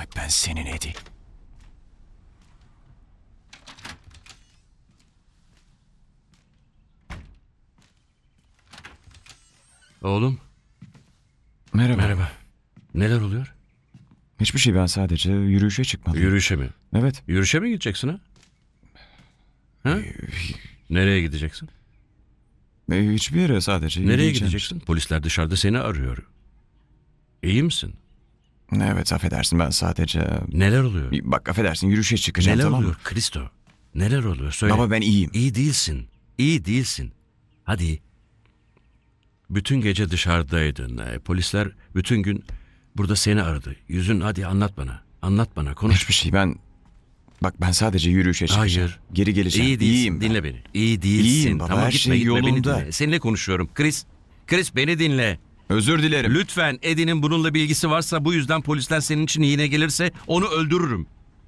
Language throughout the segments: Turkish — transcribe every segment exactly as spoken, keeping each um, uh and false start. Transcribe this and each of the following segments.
Bırak ben senin Eddie. Oğlum, Merhaba. merhaba. Neler oluyor? Hiçbir şey, ben sadece yürüyüşe çıkmadım. Yürüyüşe mi? Evet. Yürüyüşe mi gideceksin ha? Ha? Nereye gideceksin? E, Hiçbir yere, sadece Nereye yürüyeceğim gideceksin? Polisler dışarıda seni arıyor. İyi misin? işte. Evet, affedersin, ben sadece... Neler oluyor? Bak, affedersin, yürüyüşe çıkacağım, Neler tamam oluyor mı? Kristo? Neler oluyor? Söyle. Baba, ben iyiyim. İyi değilsin. İyi değilsin. Hadi. Bütün gece dışarıdaydın. E, Polisler bütün gün burada seni aradı. Yüzün, hadi anlat bana. Anlat bana, konuş. Hiçbir şey, ben... Bak, ben sadece yürüyüşe çıkacağım. Hayır. Geri geleceğim. İyi değilsin. İyiyim ben. Dinle beni. İyi değilsin. İyiyim baba, Tamam, her gitme, şey gitme, beni yolunda. dinle. Seninle konuşuyorum. Chris. Chris, beni dinle. Özür dilerim. Lütfen, Eddie'nin bununla bir ilgisi varsa, bu yüzden polisler senin için yine gelirse onu öldürürüm.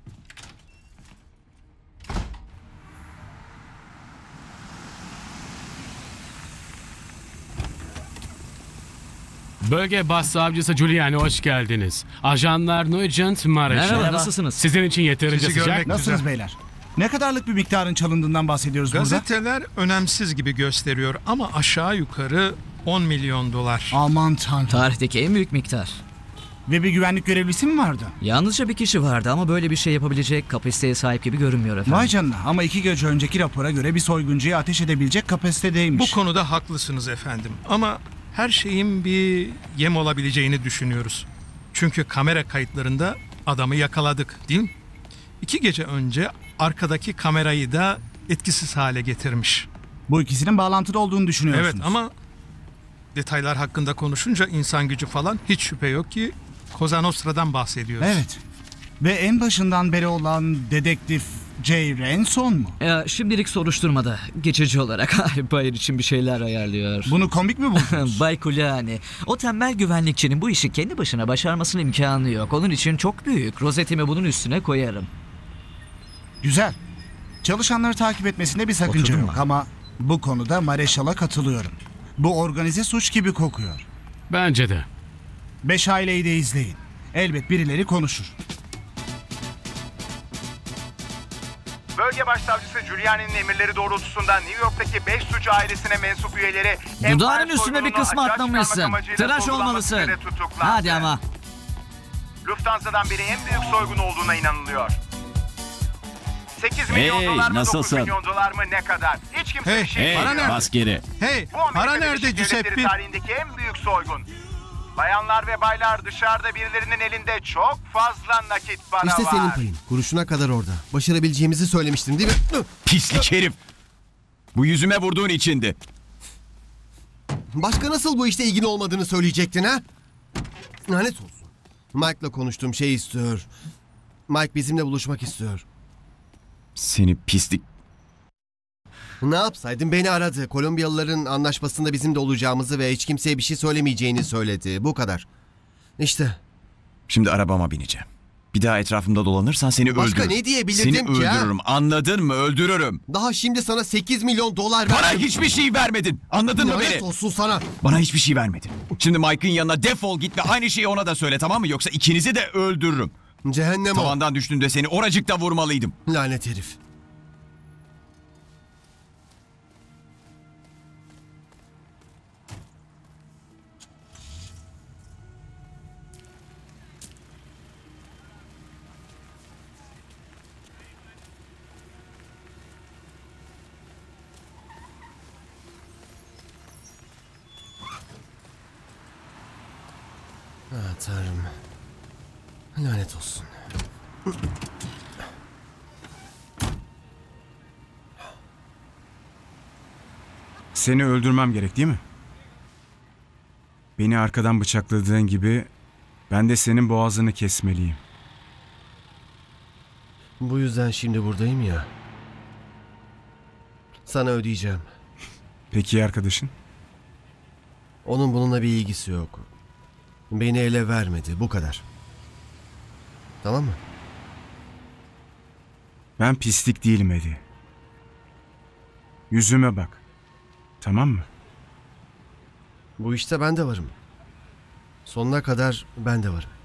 Bölge Başsavcısı Giuliani, hoş geldiniz. Ajanlar Nugent, Maraş'a. Merhaba, nasılsınız? Sizin için yeterince Sizi sıcak görmek mı? Nasılsınız beyler? Ne kadarlık bir miktarın çalındığından bahsediyoruz burada? Gazeteler önemsiz gibi gösteriyor ama aşağı yukarı on milyon dolar. Aman tanrım. Tarihteki en büyük miktar. Ve bir güvenlik görevlisi mi vardı? Yalnızca bir kişi vardı ama böyle bir şey yapabilecek kapasiteye sahip gibi görünmüyor efendim. Vay canına, ama iki gece önceki rapora göre bir soyguncuya ateş edebilecek Bu kapasitedeymiş. konuda haklısınız efendim ama her şeyin bir yem olabileceğini düşünüyoruz. Çünkü kamera kayıtlarında adamı yakaladık, değil mi? İki gece önce arkadaki kamerayı da etkisiz hale getirmiş. Bu ikisinin bağlantılı olduğunu düşünüyorsunuz. Evet ama detaylar hakkında konuşunca insan gücü falan hiç şüphe yok ki Cosa Nostra'dan bahsediyoruz. Evet. Ve en başından beri olan dedektif Jay Ransom mu? Ya, şimdilik soruşturmada geçici olarak Bayır için bir şeyler ayarlıyor. Bunu komik mi buldunuz? Bay Giuliani, o tembel güvenlikçinin bu işi kendi başına başarmasının imkanı yok. Onun için çok büyük. Rozetimi bunun üstüne koyarım. Güzel. Çalışanları takip etmesinde bir sakınca Oturdun yok mu? ama bu konuda Mareşal'a katılıyorum. Bu organize suç gibi kokuyor. Bence de. Beş aileyi de izleyin. Elbet birileri konuşur. Bölge Başsavcısı Giuliani'nin emirleri doğrultusunda New York'taki beş suç ailesine mensup üyeleri Dudağının Empire üstüne bir soygununu kısmı açığa çıkarmak atlamışsın. amacıyla Tıraş sorgulanmak olmalısın. üzere tutuklandı. Hadi ama. Lufthansa'dan beri en büyük soygun olduğuna inanılıyor. sekiz milyon Hey, dolar mı nasılsın? dokuz milyon dolar mı ne kadar? Hiç kimse Hey, bir şey Hey, Para nerede? bas geri. Hey, Bu Amerika para Birleşik nerede Devletleri Giuseppe? tarihindeki en büyük soygun. Bayanlar ve baylar, dışarıda birilerinin elinde çok fazla nakit para İşte var. senin payın. Kuruşuna kadar orada. Başarabileceğimizi söylemiştim değil mi? Pislik herif. Bu yüzüme vurduğun içindi. Başka nasıl bu işte ilgin olmadığını söyleyecektin ha? Lanet olsun. Mike'la konuştuğum şey istiyor. Mike bizimle buluşmak istiyor. Seni pislik. Ne yapsaydım, beni aradı. Kolombiyalıların anlaşmasında bizim de olacağımızı ve hiç kimseye bir şey söylemeyeceğini söyledi. Bu kadar. İşte. Şimdi arabama bineceğim. Bir daha etrafımda dolanırsan seni Başka öldürürüm. ne diyebilirdim Seni ki ha? öldürürüm. Anladın mı? Öldürürüm. Daha şimdi sana sekiz milyon dolar Bana verdim. hiçbir şey vermedin. Anladın mı Lanet beni? olsun sana. Bana hiçbir şey vermedin. Şimdi Mike'ın yanına defol git ve aynı şeyi ona da söyle, tamam mı? Yoksa ikinizi de öldürürüm. Cehennem o. Tavandan düştüğünde seni oracıkta vurmalıydım. Lanet herif. Ah Tanrım. Lanet olsun. Seni öldürmem gerek değil mi? Beni arkadan bıçakladığın gibi ben de senin boğazını kesmeliyim. Bu yüzden şimdi buradayım ya. Sana ödeyeceğim. Peki ya arkadaşın? Onun bununla bir ilgisi yok. Beni ele vermedi, bu kadar. Tamam mı? Ben pislik değilim Eddie. Yüzüme bak. Tamam mı? Bu işte ben de varım. Sonuna kadar ben de varım.